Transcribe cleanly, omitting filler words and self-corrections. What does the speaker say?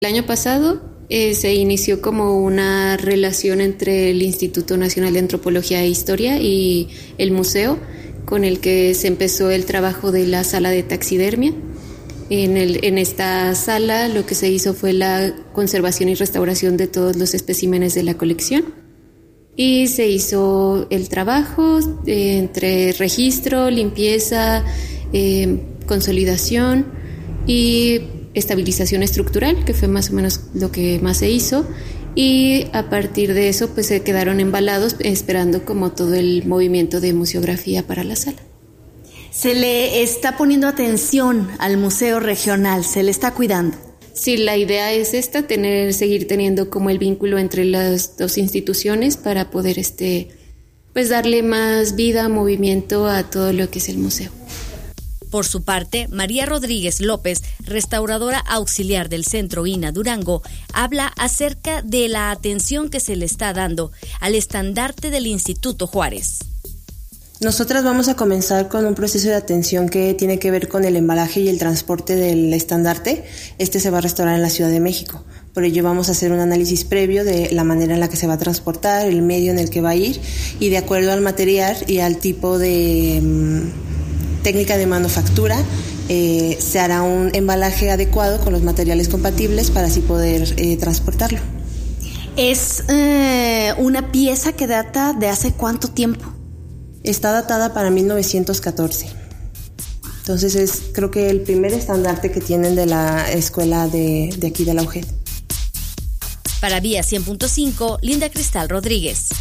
El año pasado se inició como una relación entre el Instituto Nacional de Antropología e Historia y el museo, con el que se empezó el trabajo de la sala de taxidermia. En esta sala lo que se hizo fue la conservación y restauración de todos los especímenes de la colección. Y se hizo el trabajo entre registro, limpieza, consolidación y estabilización estructural, que fue más o menos lo que más se hizo, y a partir de eso pues se quedaron embalados esperando como todo el movimiento de museografía para la sala. Se le está poniendo atención al museo regional, se le está cuidando. Sí, la idea es seguir teniendo como el vínculo entre las dos instituciones para poder pues darle más vida, movimiento a todo lo que es el museo. Por su parte, María Rodríguez López, restauradora auxiliar del Centro INA Durango, habla acerca de la atención que se le está dando al estandarte del Instituto Juárez. Nosotras vamos a comenzar con un proceso de atención que tiene que ver con el embalaje y el transporte del estandarte. Se va a restaurar en la Ciudad de México. Por ello vamos a hacer un análisis previo de la manera en la que se va a transportar, el medio en el que va a ir, y de acuerdo al material y al tipo de técnica de manufactura, se hará un embalaje adecuado con los materiales compatibles para así poder transportarlo. ¿Es una pieza que data de hace cuánto tiempo? Está datada para 1914. Entonces creo que el primer estandarte que tienen de la escuela de aquí de la UGED. Para Vía 100.5, Linda Cristal Rodríguez.